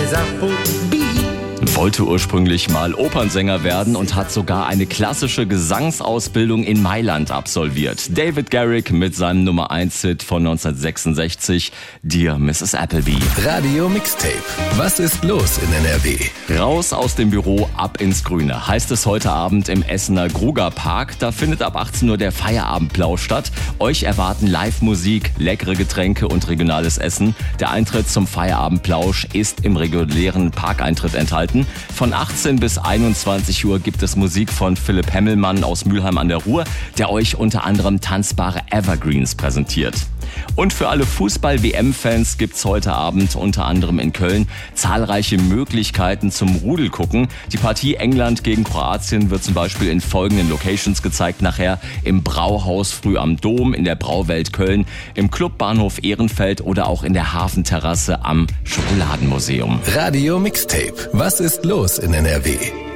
Cäsar-Phobie. Wollte ursprünglich mal Opernsänger werden und hat sogar eine klassische Gesangsausbildung in Mailand absolviert. David Garrick mit seinem Nummer 1-Hit von 1966, Dear Mrs. Appleby. Radio Mixtape. Was ist los in NRW? Raus aus dem Büro, ab ins Grüne, heißt es heute Abend im Essener Gruger Park. Da findet ab 18 Uhr der Feierabendplausch statt. Euch erwarten Live-Musik, leckere Getränke und regionales Essen. Der Eintritt zum Feierabendplausch ist im regulären Parkeintritt enthalten. Von 18 bis 21 Uhr gibt es Musik von Philipp Hemmelmann aus Mülheim an der Ruhr, der euch unter anderem tanzbare Evergreens präsentiert. Und für alle Fußball-WM-Fans gibt's heute Abend unter anderem in Köln zahlreiche Möglichkeiten zum Rudelgucken. Die Partie England gegen Kroatien wird zum Beispiel in folgenden Locations gezeigt. Nachher im Brauhaus früh am Dom, in der Brauwelt Köln, im Clubbahnhof Ehrenfeld oder auch in der Hafenterrasse am Schokoladenmuseum. Radio Mixtape. Was ist los in NRW?